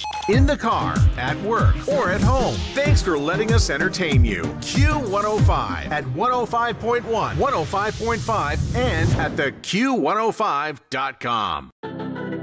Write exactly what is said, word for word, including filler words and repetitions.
In the car, at work, or at home. Thanks for letting us entertain you. Q one oh five at one oh five point one, one oh five point five, and at the Q one oh five dot com.